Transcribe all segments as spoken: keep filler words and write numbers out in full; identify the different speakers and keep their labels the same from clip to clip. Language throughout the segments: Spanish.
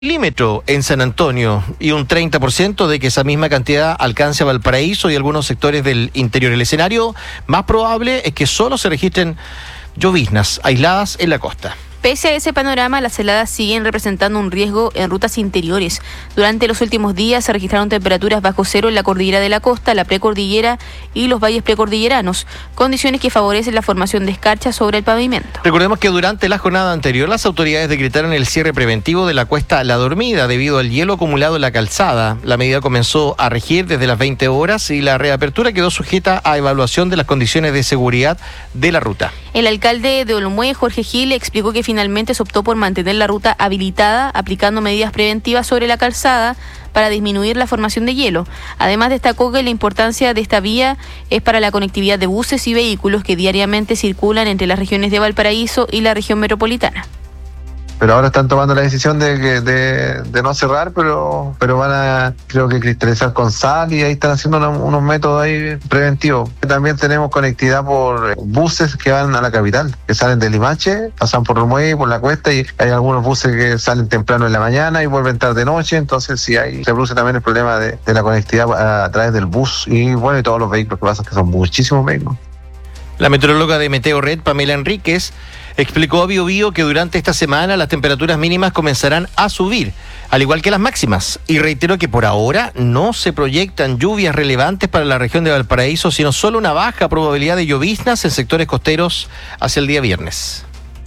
Speaker 1: milímetro en San Antonio y un treinta por ciento de que esa misma cantidad alcance a Valparaíso y algunos sectores del interior. El escenario más probable es que solo se registren lloviznas aisladas en la costa.
Speaker 2: Pese a ese panorama, las heladas siguen representando un riesgo en rutas interiores. Durante los últimos días se registraron temperaturas bajo cero en la cordillera de la costa, la precordillera y los valles precordilleranos, condiciones que favorecen la formación de escarchas sobre el pavimento.
Speaker 1: Recordemos que durante la jornada anterior las autoridades decretaron el cierre preventivo de la cuesta La Dormida debido al hielo acumulado en la calzada. La medida comenzó a regir desde las veinte horas y la reapertura quedó sujeta a evaluación de las condiciones de seguridad de la ruta.
Speaker 2: El alcalde de Olmué, Jorge Gil, explicó que finalmente se optó por mantener la ruta habilitada, aplicando medidas preventivas sobre la calzada para disminuir la formación de hielo. Además, destacó que la importancia de esta vía es para la conectividad de buses y vehículos que diariamente circulan entre las regiones de Valparaíso y la región metropolitana.
Speaker 3: Pero ahora están tomando la decisión de, de, de no cerrar, pero pero van a, creo que cristalizar con sal y ahí están haciendo unos, unos métodos ahí preventivos. También tenemos conectividad por buses que van a la capital, que salen de Limache, pasan por Olmué, por la cuesta, y hay algunos buses que salen temprano en la mañana y vuelven tarde noche, entonces sí, ahí se produce también el problema de, de la conectividad a, a través del bus y bueno, y todos los vehículos que pasan, que son muchísimos vehículos.
Speaker 1: La meteoróloga de Meteo Red, Pamela Enríquez, explicó a Bio Bio que durante esta semana las temperaturas mínimas comenzarán a subir, al igual que las máximas, y reiteró que por ahora no se proyectan lluvias relevantes para la región de Valparaíso, sino solo una baja probabilidad de lloviznas en sectores costeros hacia el día viernes.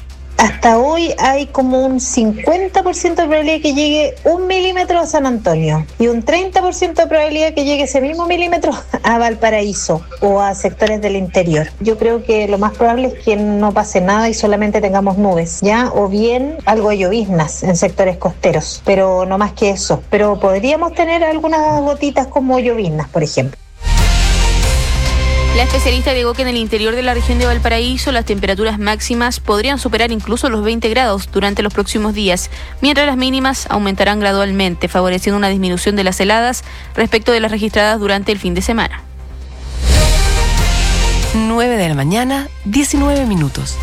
Speaker 4: Hasta hoy hay como un cincuenta por ciento de probabilidad que llegue un milímetro a San Antonio y un treinta por ciento de probabilidad que llegue ese mismo milímetro a Valparaíso o a sectores del interior. Yo creo que lo más probable es que no pase nada y solamente tengamos nubes, ¿ya? O bien algo de lloviznas en sectores costeros, pero no más que eso. Pero podríamos tener algunas gotitas como lloviznas, por ejemplo.
Speaker 2: La especialista agregó que en el interior de la región de Valparaíso las temperaturas máximas podrían superar incluso los veinte grados durante los próximos días, mientras las mínimas aumentarán gradualmente, favoreciendo una disminución de las heladas respecto de las registradas durante el fin de semana.
Speaker 5: nueve de la mañana, diecinueve minutos.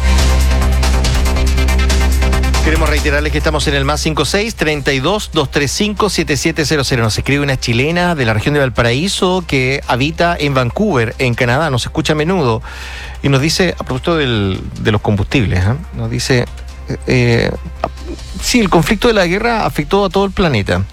Speaker 1: Queremos reiterarles que estamos en el más cinco seis, treinta y dos, doscientos treinta y cinco, setenta y siete cero cero. Nos escribe una chilena de la región de Valparaíso que habita en Vancouver, en Canadá. Nos escucha a menudo y nos dice, a propósito del, de los combustibles, ¿eh? nos dice, eh, sí, el conflicto de la guerra afectó a todo el planeta.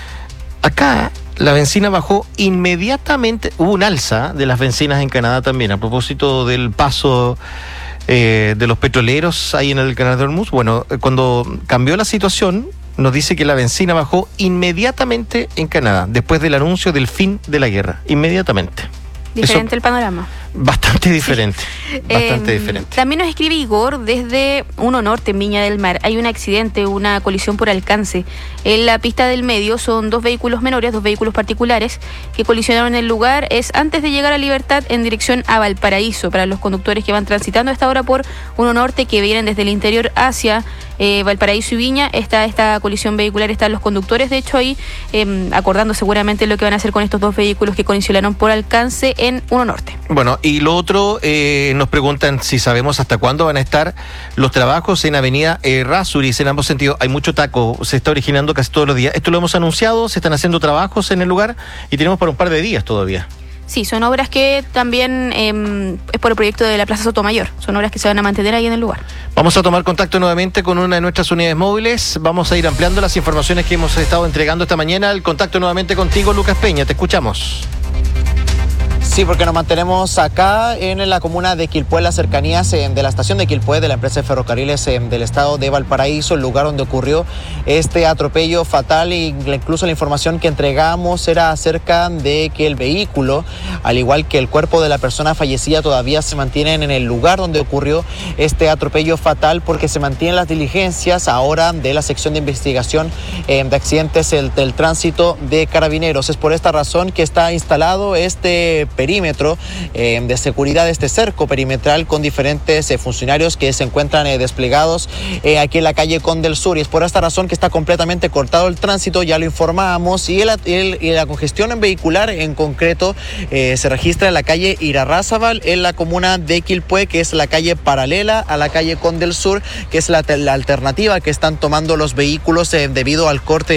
Speaker 1: Acá la bencina bajó inmediatamente, hubo un alza de las bencinas en Canadá también, a propósito del paso Eh, de los petroleros ahí en el canal de Hormuz. Bueno, cuando cambió la situación, nos dice que la bencina bajó inmediatamente en Canadá, después del anuncio del fin de la guerra, inmediatamente.
Speaker 2: Diferente
Speaker 1: Eso,
Speaker 2: el panorama.
Speaker 1: Bastante diferente, sí. bastante eh, diferente.
Speaker 2: También nos escribe Igor desde Uno Norte, en Viña del Mar. Hay un accidente, una colisión por alcance. En la pista del medio son dos vehículos menores, dos vehículos particulares que colisionaron en el lugar. Es antes de llegar a Libertad en dirección a Valparaíso, para los conductores que van transitando a esta hora por Uno Norte, que vienen desde el interior hacia eh, Valparaíso y Viña. Está esta colisión vehicular, están los conductores, de hecho, ahí eh, acordando seguramente lo que van a hacer con estos dos vehículos que colisionaron por alcance en Uno Norte.
Speaker 1: Bueno, y lo otro, eh, nos preguntan si sabemos hasta cuándo van a estar los trabajos en Avenida eh, Rasuris, en ambos sentidos. Hay mucho taco, se está originando casi todos los días. Esto lo hemos anunciado, se están haciendo trabajos en el lugar y tenemos para un par de días todavía.
Speaker 2: Sí, son obras que también eh, es por el proyecto de la Plaza Sotomayor. Son obras que se van a mantener ahí en el lugar.
Speaker 1: Vamos a tomar contacto nuevamente con una de nuestras unidades móviles. Vamos a ir ampliando las informaciones que hemos estado entregando esta mañana. El contacto nuevamente contigo, Lucas Peña. Te escuchamos.
Speaker 6: Sí, porque nos mantenemos acá en la comuna de Quilpué, en las cercanías eh, de la estación de Quilpué, de la empresa de ferrocarriles eh, del estado de Valparaíso, el lugar donde ocurrió este atropello fatal. E incluso la información que entregamos era acerca de que el vehículo, al igual que el cuerpo de la persona fallecida, todavía se mantienen en el lugar donde ocurrió este atropello fatal, porque se mantienen las diligencias ahora de la sección de investigación eh, de accidentes el, del tránsito de Carabineros. Es por esta razón que está instalado este perímetro eh, de seguridad, este cerco perimetral con diferentes eh, funcionarios que se encuentran eh, desplegados eh, aquí en la calle Conde del Sur, y es por esta razón que está completamente cortado el tránsito, ya lo informábamos, y, el, el, y la congestión en vehicular en concreto eh, se registra en la calle Irarrázaval, en la comuna de Quilpué, que es la calle paralela a la calle Conde del Sur, que es la, la alternativa que están tomando los vehículos eh, debido al corte